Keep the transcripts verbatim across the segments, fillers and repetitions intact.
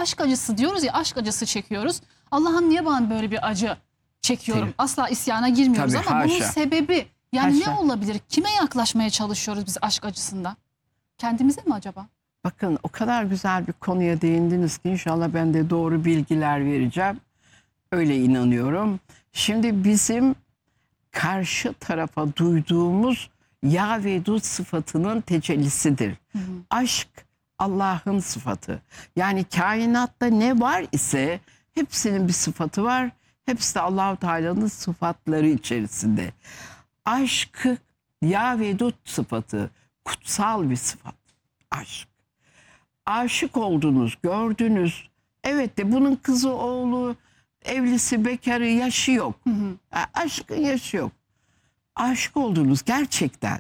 aşk acısı diyoruz ya, aşk acısı çekiyoruz. Allah'ım niye bana böyle bir acı çekiyorum? Tabii. Asla isyana girmiyoruz Tabii, ama haşa. bunun sebebi yani Haşa. ne olabilir? Kime yaklaşmaya çalışıyoruz biz aşk acısında? Kendimize mi acaba? Bakın o kadar güzel bir konuya değindiniz ki inşallah ben de doğru bilgiler vereceğim. Öyle inanıyorum. Şimdi bizim karşı tarafa duyduğumuz ya vedud sıfatının tecellisidir. Hı hı. Aşk Allah'ın sıfatı. Yani kainatta ne var ise hepsinin bir sıfatı var. Hepsi de Allah-u Teala'nın sıfatları içerisinde. Aşk ya vedud sıfatı kutsal bir sıfat. Aşk. Aşık oldunuz, gördünüz. Evet de bunun kızı, oğlu, evlisi, bekarı, yaşı yok. Hı hı. Yani aşkın yaşı yok. Aşık oldunuz gerçekten.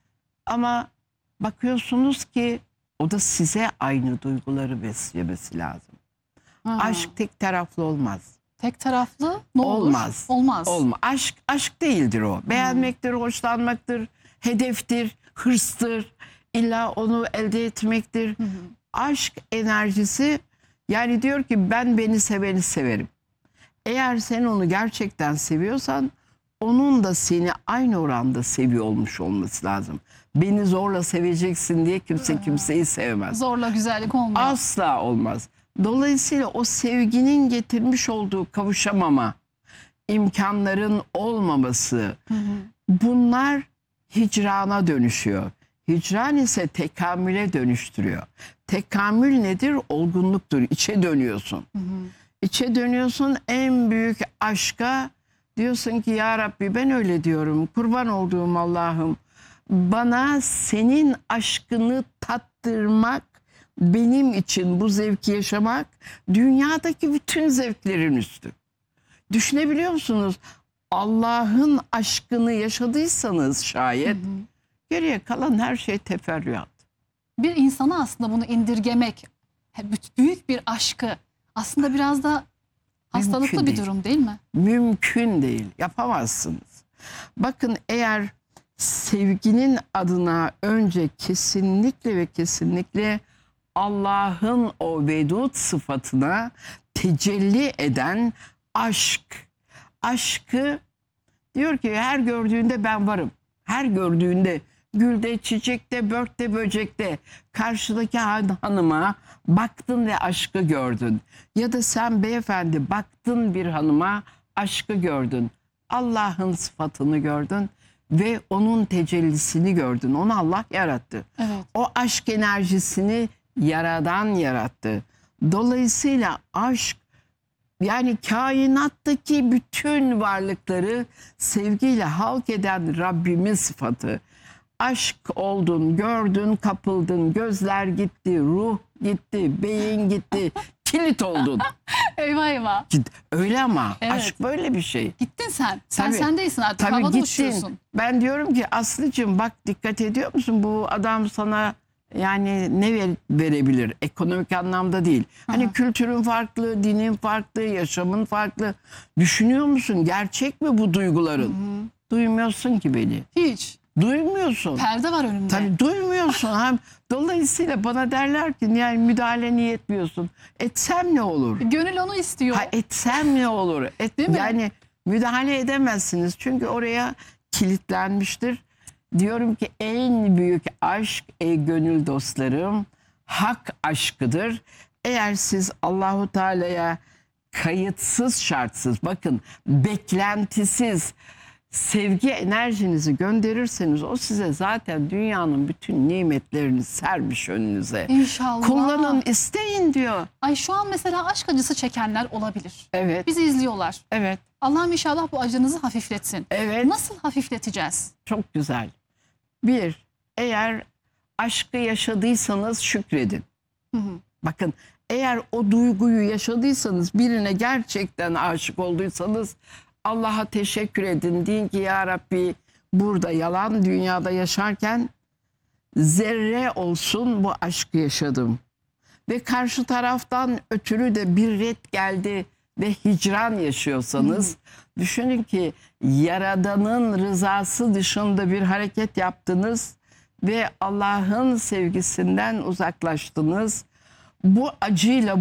Ama bakıyorsunuz ki o da size aynı duyguları beslemesi lazım. Ha. Aşk tek taraflı olmaz. Tek taraflı ne olur? Olmaz. Olmaz. Olma. Aşk aşk değildir o. Beğenmektir, hoşlanmaktır, hedeftir, hırstır. İlla onu elde etmektir. Hı hı. Aşk enerjisi, yani diyor ki ben beni seveni severim. Eğer sen onu gerçekten seviyorsan onun da seni aynı oranda seviyor olmuş olması lazım. Beni zorla seveceksin diye kimse kimseyi sevmez. Zorla güzellik olmuyor. Asla olmaz. Dolayısıyla o sevginin getirmiş olduğu kavuşamama, imkanların olmaması, Hı hı. bunlar hicrana dönüşüyor. Hicran ise tekamüle dönüştürüyor. Tekamül nedir? Olgunluktur. İçe dönüyorsun. Hı hı. İçe dönüyorsun, en büyük aşka diyorsun ki ya Rabbi, ben öyle diyorum. Kurban olduğum Allah'ım, bana senin aşkını tattırmak, benim için bu zevki yaşamak dünyadaki bütün zevklerin üstü. Düşünebiliyor musunuz? Allah'ın aşkını yaşadıysanız şayet, Hı hı. geriye kalan her şey teferruat. Bir insana aslında bunu indirgemek, büyük bir aşkı aslında biraz da hastalıklı Mümkün bir değil. durum değil mi? Mümkün değil. Yapamazsınız. Bakın, eğer sevginin adına önce kesinlikle ve kesinlikle Allah'ın o vedud sıfatına tecelli eden aşk. Aşkı diyor ki her gördüğünde ben varım. Her gördüğünde gülde, çiçekte, börtte, böcekte karşıdaki han- hanıma baktın ve aşkı gördün. Ya da sen beyefendi baktın bir hanıma, aşkı gördün. Allah'ın sıfatını gördün ve onun tecellisini gördün. Onu Allah yarattı. Evet. O aşk enerjisini Yaradan yarattı. Dolayısıyla aşk, yani kainattaki bütün varlıkları sevgiyle halk eden Rabbimin sıfatı. Aşk oldun, gördün, kapıldın, gözler gitti, ruh gitti, beyin gitti, kilit oldun. Eyvah eyvah. Öyle ama Evet. aşk böyle bir şey. Gittin sen. Sen Tabii. sendeyisin artık. Tabii Havada gittin. uçuyorsun. Ben diyorum ki Aslıcığım bak, dikkat ediyor musun? Bu adam sana yani ne ver, verebilir? Ekonomik anlamda değil. Hani Aha. kültürün farklı, dinin farklı, yaşamın farklı. Düşünüyor musun? Gerçek mi bu duyguların? Hı hı. Duymuyorsun ki beni. Hiç. Duymuyorsun. Perde var önümde. Tabii duymuyorsun. Hem dolayısıyla bana derler ki yani müdahaleni yetmiyorsun. Etsem ne olur? Gönül onu istiyor. Ha, etsem ne olur? Et, Değil mi? yani müdahale edemezsiniz. Çünkü oraya kilitlenmiştir. Diyorum ki en büyük aşk ey gönül dostlarım hak aşkıdır. Eğer siz Allahu Teala'ya kayıtsız şartsız, bakın beklentisiz sevgi enerjinizi gönderirseniz o size zaten dünyanın bütün nimetlerini sermiş önünüze. İnşallah. Kullanın, isteyin diyor. Ay şu an mesela aşk acısı çekenler olabilir. Evet. Bizi izliyorlar. Evet. Allah'ım inşallah bu acınızı hafifletsin. Evet. Nasıl hafifleteceğiz? Çok güzel. Bir, eğer aşkı yaşadıysanız şükredin. Hı hı. Bakın, eğer o duyguyu yaşadıysanız, birine gerçekten aşık olduysanız Allah'a teşekkür edin. Deyin ki ya Rabbi, burada yalan dünyada yaşarken zerre olsun bu aşkı yaşadım. Ve karşı taraftan ötürü de bir ret geldi ve hicran yaşıyorsanız, hmm. düşünün ki Yaradan'ın rızası dışında bir hareket yaptınız ve Allah'ın sevgisinden uzaklaştınız. Bu acıyla